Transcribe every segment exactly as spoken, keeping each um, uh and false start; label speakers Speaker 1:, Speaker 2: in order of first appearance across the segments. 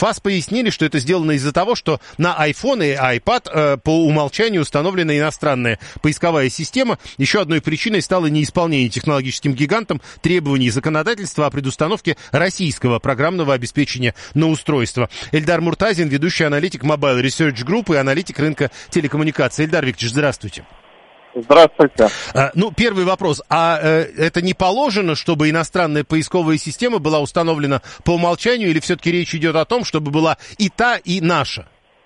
Speaker 1: ФАС пояснили, что это сделано из-за того, что на iPhone и iPad э, по умолчанию установлена иностранная поисковая система. Еще одной причиной стало неисполнение технологическим гигантом требований законодательства о предустановке российского программного обеспечения на устройство. Эльдар Муртазин, ведущий аналитик Mobile Research Group и аналитик рынка телекоммуникаций. Эльдар Викторович, здравствуйте.
Speaker 2: Здравствуйте.
Speaker 1: А, ну, первый вопрос. А э, это не положено, чтобы иностранная поисковая система была установлена по умолчанию, или все-таки речь идет о том, чтобы была и та, и наша?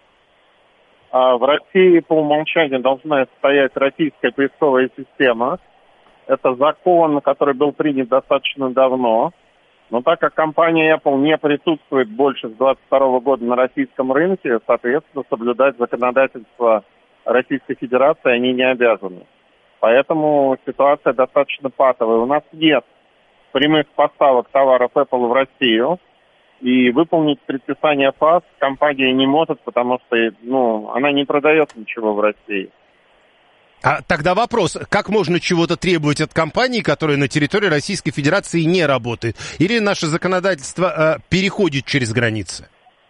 Speaker 2: А в России по умолчанию должна стоять российская поисковая система. Это закон, который был принят достаточно давно. Но так как компания Apple не присутствует больше с двадцать второго года на российском рынке, соответственно, соблюдать законодательство Российской Федерации они не обязаны. Поэтому ситуация достаточно патовая. У нас нет прямых поставок товаров Apple в Россию, и выполнить предписание ФАС компания не может, потому что ну, она не продает ничего в России.
Speaker 1: А тогда вопрос, как можно чего-то требовать от компании, которая на территории Российской Федерации не работает? Или наше законодательство э, переходит через границы?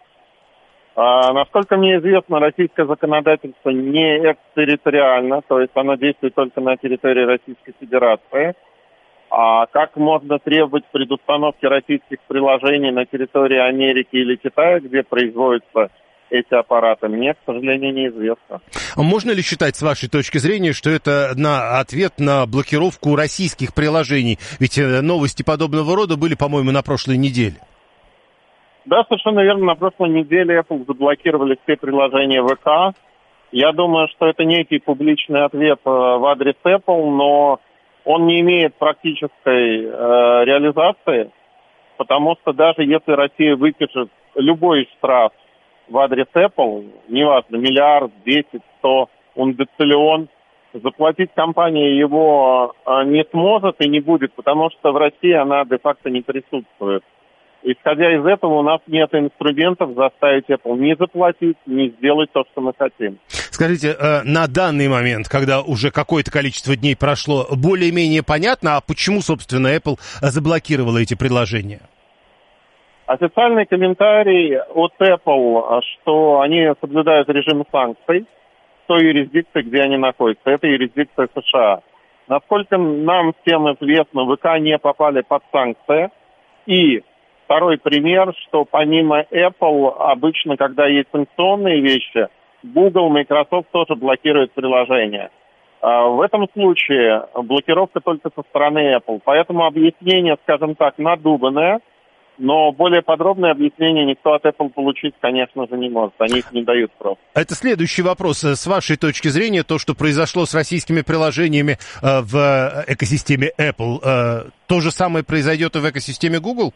Speaker 2: А, насколько мне известно, российское законодательство не экстерриториально, то есть оно действует только на территории Российской Федерации. А как можно требовать предустановки российских приложений на территории Америки или Китая, где производятся эти аппараты, мне, к сожалению, неизвестно.
Speaker 1: Можно ли считать, с вашей точки зрения, что это на ответ на блокировку российских приложений? Ведь новости подобного рода были, по-моему, на прошлой неделе.
Speaker 2: Да, совершенно верно. На прошлой неделе Apple заблокировали все приложения ВК. Я думаю, что это некий публичный ответ в адрес Apple, но он не имеет практической э, реализации, потому что даже если Россия выпишет любой штраф в адрес Apple, неважно, миллиард, десять, сто, ундециллион, заплатить компания его э, не сможет и не будет, потому что в России она де-факто не присутствует. Исходя из этого, у нас нет инструментов заставить Apple не заплатить, не сделать то, что мы хотим.
Speaker 1: Скажите, на данный момент, когда уже какое-то количество дней прошло, более-менее понятно, а почему, собственно, Apple заблокировала эти приложения?
Speaker 2: Официальный комментарий от Apple, что они соблюдают режим санкций в той юрисдикции, где они находятся. Это юрисдикция США. Насколько нам всем известно, ВК не попали под санкции. И второй пример, что помимо Apple, обычно, когда есть санкционные вещи, Google, Microsoft тоже блокируют приложения. В этом случае блокировка только со стороны Apple. Поэтому объяснение, скажем так, надуманное, но более подробное объяснение никто от Apple получить, конечно же, не может. Они их не дают просто.
Speaker 1: Это следующий вопрос. С вашей точки зрения, то, что произошло с российскими приложениями в экосистеме Apple, то же самое произойдет и в экосистеме Google?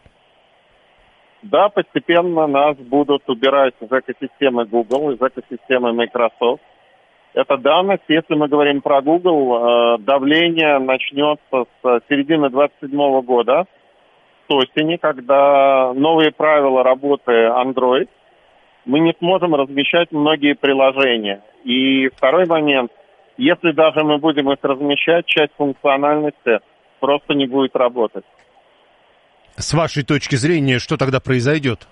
Speaker 2: Да, постепенно нас будут убирать из экосистемы Google, из экосистемы Microsoft. Это данность. Если мы говорим про Google, давление начнется с середины двадцать седьмого года, с осени, когда новые правила работы Android, мы не сможем размещать многие приложения. И второй момент, если даже мы будем их размещать, часть функциональности просто не будет работать.
Speaker 1: С вашей точки зрения, что тогда произойдет?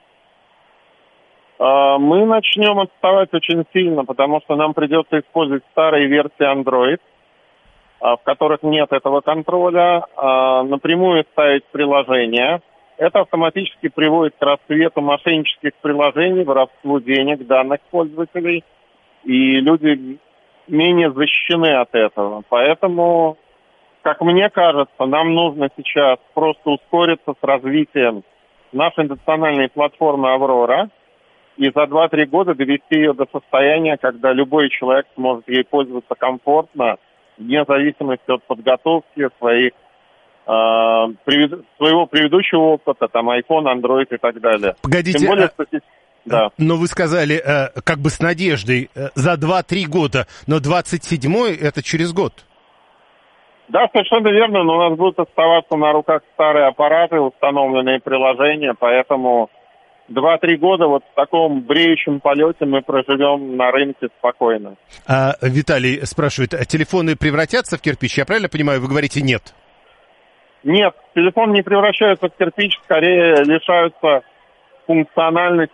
Speaker 2: Мы начнем отставать очень сильно, потому что нам придется использовать старые версии Android, в которых нет этого контроля, напрямую ставить приложения. Это автоматически приводит к расцвету мошеннических приложений, воровству денег, данных пользователей, и люди менее защищены от этого. Поэтому, как мне кажется, нам нужно сейчас просто ускориться с развитием нашей национальной платформы «Аврора» и за два-три года довести ее до состояния, когда любой человек сможет ей пользоваться комфортно, вне зависимости от подготовки своих, э, превед... своего предыдущего опыта, там, iPhone, Android и так далее.
Speaker 1: Погодите,
Speaker 2: Тем более,
Speaker 1: а...
Speaker 2: что... да.
Speaker 1: но вы сказали, э, как бы с надеждой, э, за два-три года, но двадцать седьмой это через год.
Speaker 2: Да, совершенно верно, но у нас будут оставаться на руках старые аппараты, установленные приложения, поэтому два-три года вот в таком бреющем полете мы проживем на рынке спокойно.
Speaker 1: А, Виталий спрашивает, а телефоны превратятся в кирпич? Я правильно понимаю, вы говорите нет?
Speaker 2: Нет, телефон не превращается в кирпич, скорее лишаются функциональности